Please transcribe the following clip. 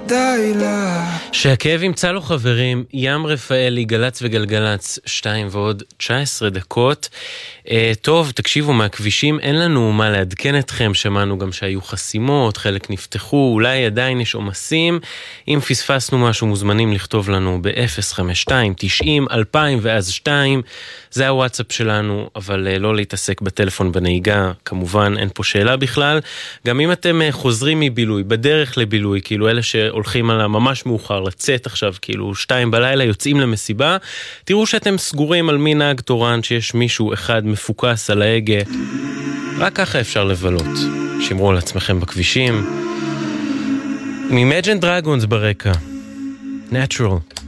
די לה. שהכאב ימצא לו חברים, ים רפאלי, גלץ וגלגלץ, 2:19. טוב, תקשיבו, מהכבישים אין לנו מה לעדכן אתכם, שמענו גם שהיו חסימות, חלק נפתחו, אולי עדיין יש עומסים. אם פספסנו משהו, מוזמנים לכתוב לנו ב-052-90-2000 ואז 2, זה הוואטסאפ שלנו, אבל לא להתעסק בטלפון בנהיגה, כמובן אין פה שאלה בכלל. גם אם אתם חוזרים מבילוי, בדרך לבילוי, כאילו אלה שהולכים על ממש מאוחר לצאת עכשיו, כאילו 2 בלילה, יוצאים למסיבה, תראו שאתם סגורים על מי נהג תורן, שיש מישהו אחד מפוקס על ההגה, רק ככה אפשר לבלות. שמרו על עצמכם בכבישים. Imagine Dragons ברקע, Natural.